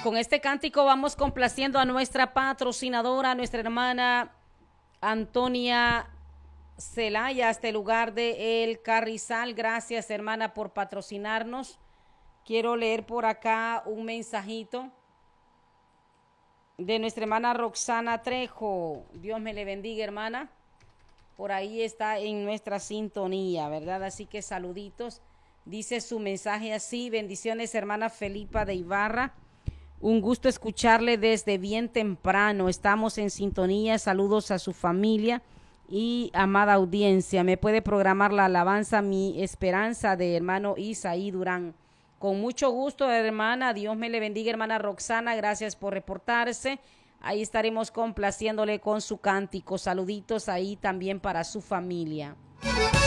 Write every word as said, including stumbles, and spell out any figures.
con este cántico vamos complaciendo a nuestra patrocinadora, nuestra hermana Antonia Celaya, este lugar de El Carrizal. Gracias, hermana, por patrocinarnos. Quiero leer por acá un mensajito de nuestra hermana Roxana Trejo. Dios me le bendiga, hermana. Por ahí está en nuestra sintonía, ¿verdad? Así que saluditos. Dice su mensaje así: bendiciones, hermana Felipa de Ibarra. Un gusto escucharle desde bien temprano. Estamos en sintonía. Saludos a su familia y amada audiencia. Me puede programar la alabanza Mi Esperanza de hermano Isaí Durán. Con mucho gusto, hermana. Dios me le bendiga, hermana Roxana. Gracias por reportarse. Ahí estaremos complaciéndole con su cántico. Saluditos ahí también para su familia.